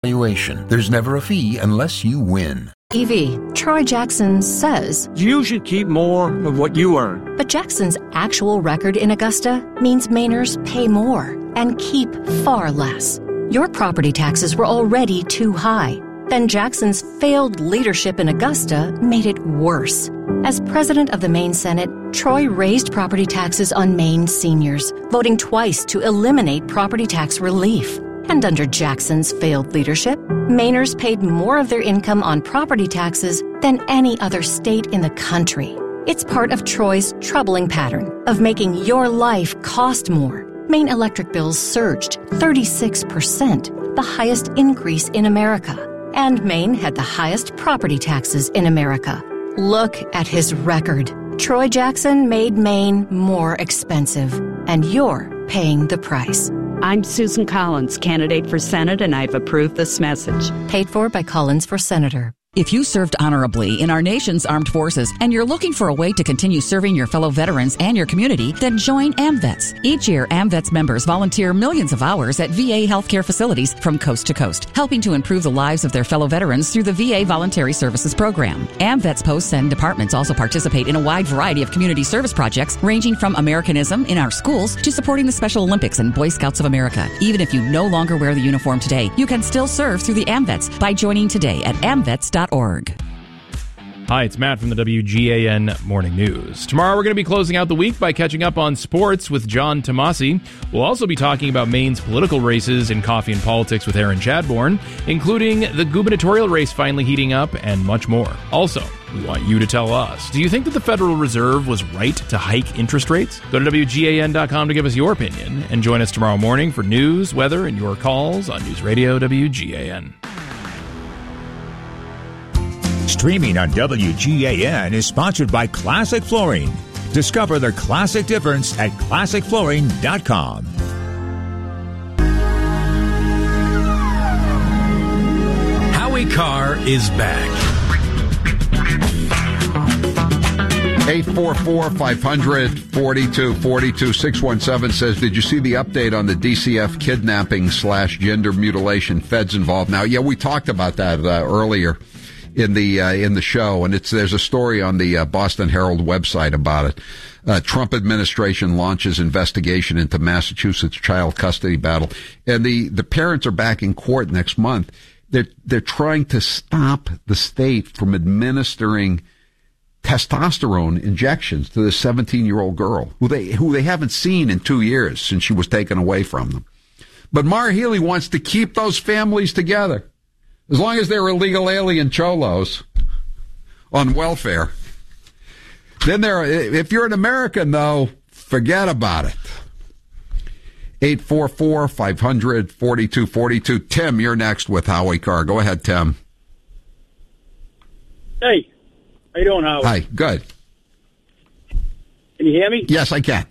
Evaluation. There's never a fee unless you win. EV, Troy Jackson says, you should keep more of what you earn. But Jackson's actual record in Augusta means Mainers pay more and keep far less. Your property taxes were already too high. Then Jackson's failed leadership in Augusta made it worse. As president of the Maine Senate, Troy raised property taxes on Maine seniors, voting twice to eliminate property tax relief. And under Jackson's failed leadership, Mainers paid more of their income on property taxes than any other state in the country. It's part of Troy's troubling pattern of making your life cost more. Maine electric bills surged 36%, the highest increase in America. And Maine had the highest property taxes in America. Look at his record. Troy Jackson made Maine more expensive, and you're paying the price. I'm Susan Collins, candidate for Senate, and I've approved this message. Paid for by Collins for Senator. If you served honorably in our nation's armed forces and you're looking for a way to continue serving your fellow veterans and your community, then join AMVETS. Each year, AMVETS members volunteer millions of hours at VA healthcare facilities from coast to coast, helping to improve the lives of their fellow veterans through the VA Voluntary Services Program. AMVETS posts and departments also participate in a wide variety of community service projects, ranging from Americanism in our schools to supporting the Special Olympics and Boy Scouts of America. Even if you no longer wear the uniform today, you can still serve through the AMVETS by joining today at amvets.org. Hi, it's Matt from the WGAN Morning News. Tomorrow we're going to be closing out the week by catching up on sports with John Tomasi. We'll also be talking about Maine's political races in Coffee and Politics with Aaron Chadbourne, including the gubernatorial race finally heating up and much more. Also, we want you to tell us, do you think that the Federal Reserve was right to hike interest rates? Go to WGAN.com to give us your opinion and join us tomorrow morning for news, weather, and your calls on News Radio WGAN. Streaming on WGAN is sponsored by Classic Flooring. Discover the classic difference at ClassicFlooring.com. Howie Carr is back. 844-500-4242. 617 says, did you see the update on the DCF kidnapping/gender mutilation? Feds involved now. Yeah, we talked about that earlier in the show, and there's a story on the Boston Herald website about it. Trump administration launches investigation into Massachusetts child custody battle, and the parents are back in court next month. They're trying to stop the state from administering testosterone injections to this 17-year-old girl who they haven't seen in 2 years since she was taken away from them. But Maura Healey wants to keep those families together. As long as they're illegal alien cholos on welfare. Then if you're an American, though, forget about it. 844-500-4242. Tim, you're next with Howie Carr. Go ahead, Tim. Hey, how you doing, Howie? Hi, good. Can you hear me? Yes, I can.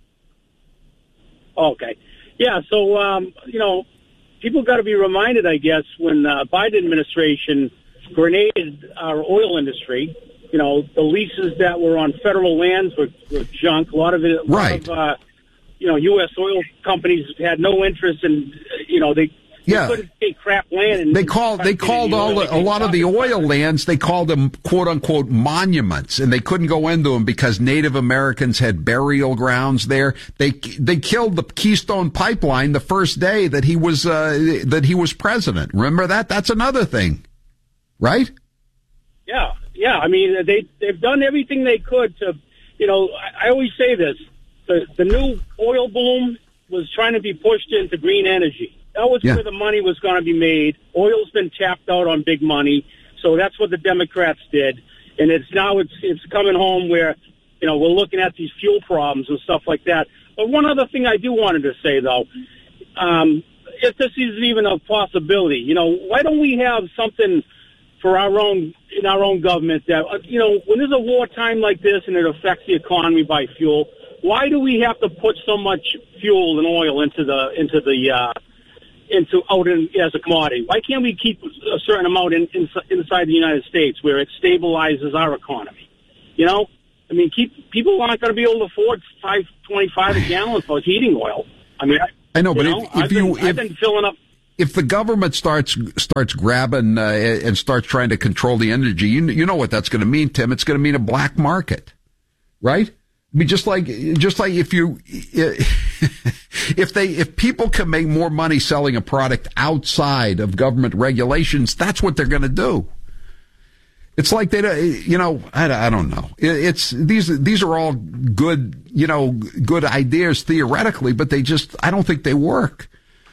Okay. Yeah, so, people got to be reminded, I guess, when Biden administration grenaded our oil industry, the leases that were on federal lands were junk. A lot of it, right. U.S. oil companies had no interest in, they couldn't take crap land. They called a lot of the oil lands, they called them quote unquote monuments, and they couldn't go into them because Native Americans had burial grounds there. They killed the Keystone Pipeline the first day that he was president. Remember that? That's another thing, right? Yeah. I mean, they've done everything they could to, I always say this: the new oil boom was trying to be pushed into green energy. That was where the money was going to be made. Oil's been tapped out on big money, so that's what the Democrats did. And it's coming home where, we're looking at these fuel problems and stuff like that. But one other thing I do wanted to say, though, if this is even a possibility, why don't we have something for in our own government that, when there's a wartime like this and it affects the economy by fuel, why do we have to put so much fuel and oil into as a commodity? Why can't we keep a certain amount inside the United States where it stabilizes our economy? People aren't going to be able to afford $5.25 a gallon for heating oil. I mean, I know, but I've been filling up if the government starts grabbing and starts trying to control the energy, you know what that's going to mean, Tim? It's going to mean a black market, right? I mean, just like if people can make more money selling a product outside of government regulations, that's what they're going to do. It's like they, I don't know. It's these are all good, good ideas theoretically, but I don't think they work.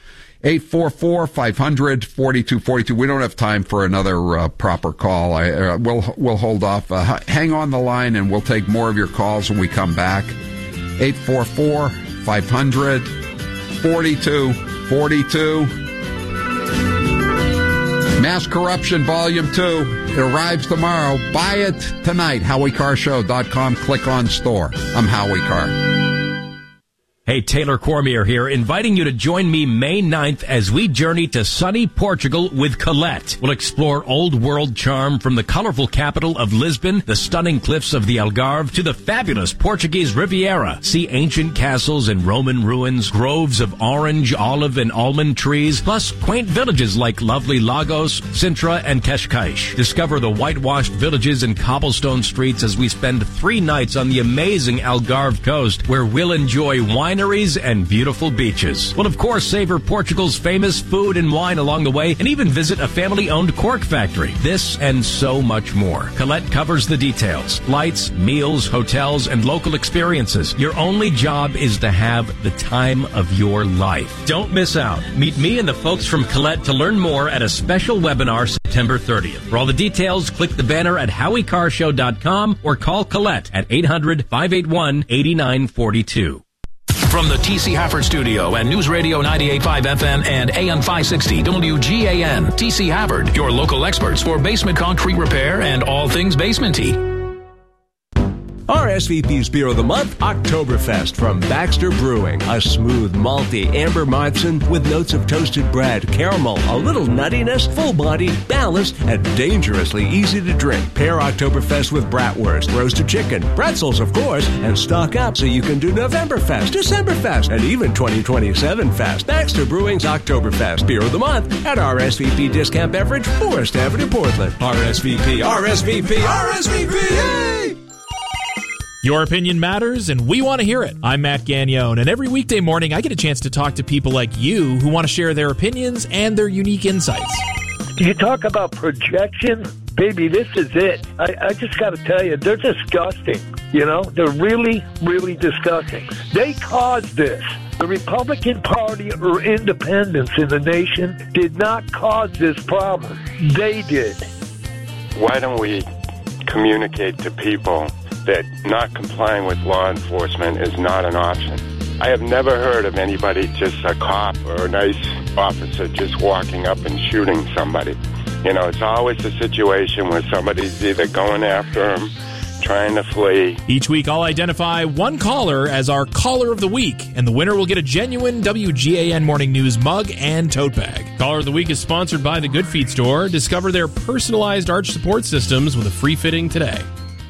844-500-4242. We don't have time for another proper call. We'll hold off. Hang on the line, and we'll take more of your calls when we come back. 844-500-4242. Mass Corruption Volume 2. It arrives tomorrow. Buy it tonight. HowieCarShow.com. Click on store. I'm Howie Carr. Hey, Taylor Cormier here, inviting you to join me May 9th as we journey to sunny Portugal with Colette. We'll explore old world charm from the colorful capital of Lisbon, the stunning cliffs of the Algarve, to the fabulous Portuguese Riviera. See ancient castles and Roman ruins, groves of orange, olive, and almond trees, plus quaint villages like lovely Lagos, Sintra, and Cascais. Discover the whitewashed villages and cobblestone streets as we spend 3 nights on the amazing Algarve coast, where we'll enjoy wine and beautiful beaches. We'll, of course, savor Portugal's famous food and wine along the way, and even visit a family-owned cork factory. This and so much more. Colette covers the details. Flights, meals, hotels, and local experiences. Your only job is to have the time of your life. Don't miss out. Meet me and the folks from Colette to learn more at a special webinar September 30th. For all the details, click the banner at HowieCarShow.com or call Colette at 800-581-8942. From the T.C. Hafford Studio and News Radio 98.5 FM and AM 560 WGAN, T.C. Hafford, your local experts for basement concrete repair and all things basement-y. RSVP's Beer of the Month, Oktoberfest from Baxter Brewing. A smooth, malty amber Märzen with notes of toasted bread, caramel, a little nuttiness, full-bodied, balanced, and dangerously easy to drink. Pair Oktoberfest with bratwurst, roasted chicken, pretzels, of course, and stock up so you can do Novemberfest, Decemberfest, and even 2027 Fest. Baxter Brewing's Oktoberfest Beer of the Month at RSVP Discount Beverage, Forest Avenue, Portland. RSVP, RSVP, RSVP, yay! Your opinion matters, and we want to hear it. I'm Matt Gagnon, and every weekday morning I get a chance to talk to people like you who want to share their opinions and their unique insights. You talk about projection? Baby, this is it. I just got to tell you, they're disgusting. They're really, really disgusting. They caused this. The Republican Party or independents in the nation did not cause this problem. They did. Why don't we communicate to people that not complying with law enforcement is not an option? I have never heard of anybody, just a cop or a nice officer, just walking up and shooting somebody. It's always a situation where somebody's either going after them, trying to flee. Each week, I'll identify one caller as our Caller of the Week, and the winner will get a genuine WGAN Morning News mug and tote bag. Caller of the Week is sponsored by the Good Feet Store. Discover their personalized arch support systems with a free fitting today.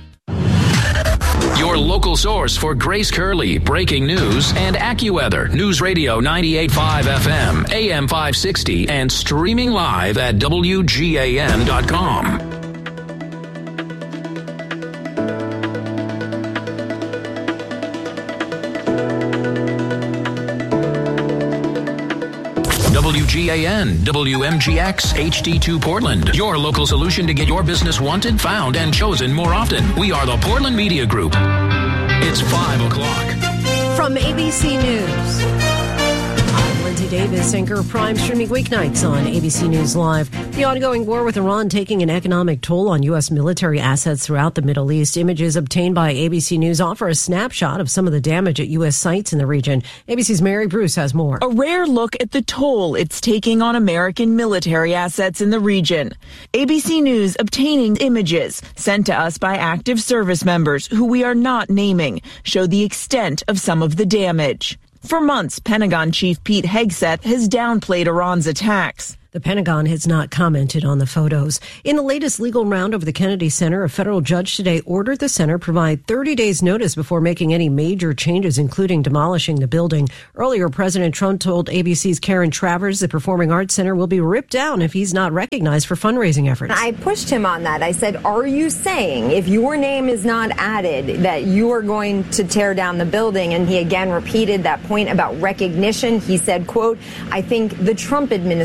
Your local source for Grace Curley, breaking news, and AccuWeather. News Radio 98.5 FM, AM 560, and streaming live at WGAN.com. WGAN, WMGX, HD2 Portland. Your local solution to get your business wanted, found, and chosen more often. We are the Portland Media Group. It's 5 o'clock. From ABC News, I'm Lindsay Davis, anchor of Prime, streaming weeknights on ABC News Live. The ongoing war with Iran taking an economic toll on U.S. military assets throughout the Middle East. Images obtained by ABC News offer a snapshot of some of the damage at U.S. sites in the region. ABC's Mary Bruce has more. A rare look at the toll it's taking on American military assets in the region. ABC News obtaining images sent to us by active service members who we are not naming show the extent of some of the damage. For months, Pentagon Chief Pete Hegseth has downplayed Iran's attacks. The Pentagon has not commented on the photos. In the latest legal round over the Kennedy Center, a federal judge today ordered the center provide 30 days notice before making any major changes, including demolishing the building. Earlier, President Trump told ABC's Karen Travers the Performing Arts Center will be ripped down if he's not recognized for fundraising efforts. I pushed him on that. I said, are you saying if your name is not added that you are going to tear down the building? And he again repeated that point about recognition. He said, quote, I think the Trump administration